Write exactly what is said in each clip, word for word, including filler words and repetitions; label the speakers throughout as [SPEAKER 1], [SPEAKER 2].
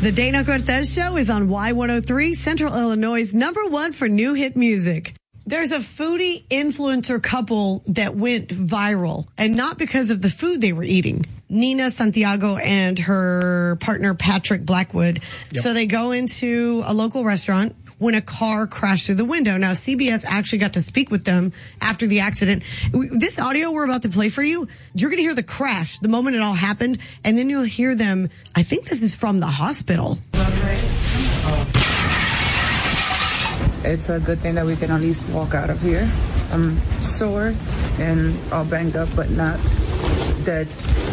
[SPEAKER 1] The Dana Cortez Show is on Y one oh three, Central Illinois' number one for new hit music. There's a foodie influencer couple that went viral, and not because of the food they were eating. Nina Santiago and her partner Patrick Blackwood. Yep. So they go into a local restaurant when a car crashed through the window. Now, C B S actually got to speak with them after the accident. This audio we're about to play for you, you're going to hear the crash, the moment it all happened, and then you'll hear them. I think this is from the hospital.
[SPEAKER 2] It's a good thing that we can at least walk out of here. I'm sore and all banged up, but not dead.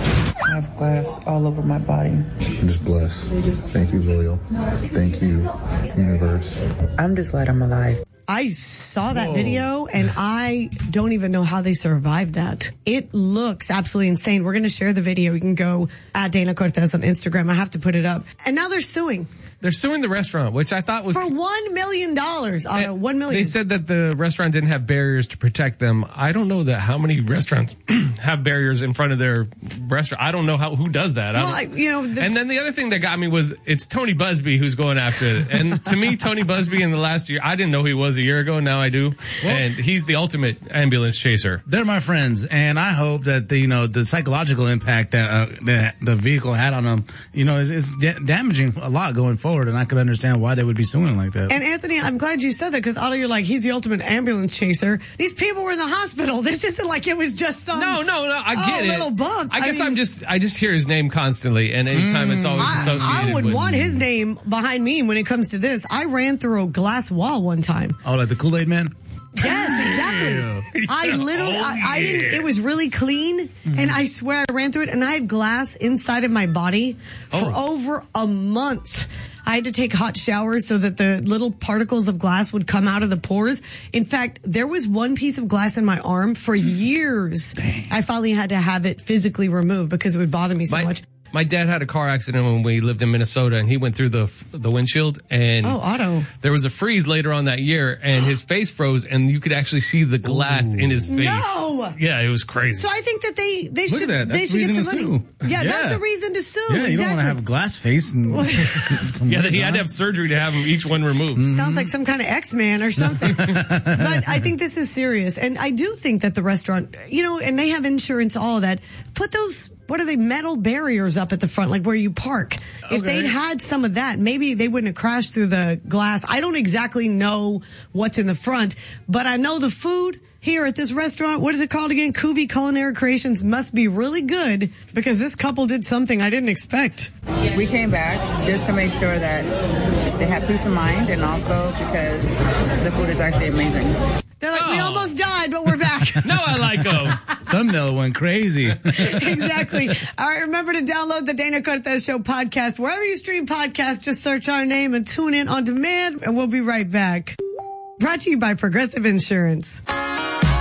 [SPEAKER 2] I have glass all over my body.
[SPEAKER 3] I'm just blessed. Thank you, Loyal. Thank you, universe.
[SPEAKER 2] I'm just glad I'm alive.
[SPEAKER 1] I saw that
[SPEAKER 4] Whoa.
[SPEAKER 1] video, and I don't even know how they survived that. It looks absolutely insane. We're going to share the video. You can go at Dana Cortez on Instagram. I have to put it up. And now they're suing.
[SPEAKER 4] They're suing the restaurant, which I thought was...
[SPEAKER 1] For one million dollars. Uh, one million.
[SPEAKER 4] They said that the restaurant didn't have barriers to protect them. I don't know that how many restaurants have barriers in front of their restaurant. I don't know how who does that.
[SPEAKER 1] Well,
[SPEAKER 4] I
[SPEAKER 1] I, you know, the,
[SPEAKER 4] and then the other thing that got me was it's Tony Busby who's going after it. And to me, Tony Busby in the last year, I didn't know who he was a year ago. Now I do. Well, and he's the ultimate ambulance chaser.
[SPEAKER 5] They're my friends, and I hope that the, you know, the psychological impact that, uh, that the vehicle had on them, you know, is, is da- damaging a lot going forward. And I could understand why they would be suing like that.
[SPEAKER 1] And Anthony, I'm glad you said that, because Otto, you're like, he's the ultimate ambulance chaser. These people were in the hospital. This isn't like it was just some
[SPEAKER 4] no, no, no. I get
[SPEAKER 1] oh,
[SPEAKER 4] it.
[SPEAKER 1] little bump.
[SPEAKER 4] I, I guess
[SPEAKER 1] mean,
[SPEAKER 4] I'm just I just hear his name constantly, and anytime mm, it's always
[SPEAKER 1] I,
[SPEAKER 4] associated.
[SPEAKER 1] I would
[SPEAKER 4] with
[SPEAKER 1] want his name behind me when it comes to this. I ran through a glass wall one time.
[SPEAKER 5] Oh, like the Kool-Aid Man?
[SPEAKER 1] Yes, exactly.
[SPEAKER 5] Yeah.
[SPEAKER 1] I literally,
[SPEAKER 5] oh,
[SPEAKER 1] I, I
[SPEAKER 5] yeah.
[SPEAKER 1] didn't, it was really clean, mm-hmm. and I swear I ran through it, and I had glass inside of my body for
[SPEAKER 5] oh.
[SPEAKER 1] over a month. I had to take hot showers so that the little particles of glass would come out of the pores. In fact, there was one piece of glass in my arm for years. Dang. I finally had to have it physically removed because it would bother me so
[SPEAKER 4] my,
[SPEAKER 1] much.
[SPEAKER 4] My dad had a car accident when we lived in Minnesota, and he went through the the windshield, and
[SPEAKER 1] oh, Otto.
[SPEAKER 4] There was a freeze later on that year, and his face froze, and you could actually see the glass Ooh. in his face.
[SPEAKER 1] No!
[SPEAKER 4] Yeah, it was crazy.
[SPEAKER 1] So I think that they, they
[SPEAKER 5] Look
[SPEAKER 1] should
[SPEAKER 5] at that.
[SPEAKER 1] they
[SPEAKER 5] That's
[SPEAKER 1] should get
[SPEAKER 5] reason
[SPEAKER 1] some
[SPEAKER 5] to
[SPEAKER 1] money.
[SPEAKER 5] sue.
[SPEAKER 1] Yeah,
[SPEAKER 5] Yeah.
[SPEAKER 1] that's a reason to sue.
[SPEAKER 5] Yeah, you
[SPEAKER 1] exactly.
[SPEAKER 5] don't want to have a glass face. And
[SPEAKER 4] yeah, he had to have surgery to have them each one removed.
[SPEAKER 1] Mm-hmm. Sounds like some kind of X-Man or something. But I think this is serious. And I do think that the restaurant, you know, and they have insurance, all of that. Put those, what are they, metal barriers up at the front, like where you park. Okay. If they'd had some of that, maybe they wouldn't have crashed through the glass. I don't exactly know what's in the front, but I know the food here at this restaurant, what is it called again? Kuvi Culinary Creations, must be really good, because this couple did something I didn't expect.
[SPEAKER 2] We came back just to make sure that they have peace of mind, and also because the food is actually amazing.
[SPEAKER 1] They're like,
[SPEAKER 4] oh.
[SPEAKER 1] we almost died, but we're back.
[SPEAKER 4] No, I like them.
[SPEAKER 5] Thumbnail went crazy.
[SPEAKER 1] Exactly. All right, remember to download the Dana Cortez Show podcast. Wherever you stream podcasts, just search our name and tune in on demand, and we'll be right back. Brought to you by Progressive Insurance.